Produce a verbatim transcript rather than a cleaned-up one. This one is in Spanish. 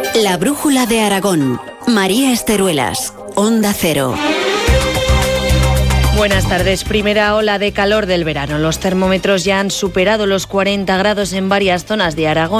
La brújula de Aragón. María Esteruelas, Onda Cero. Buenas tardes. Primera ola de calor del verano. Los termómetros ya han superado los cuarenta grados en varias zonas de Aragón.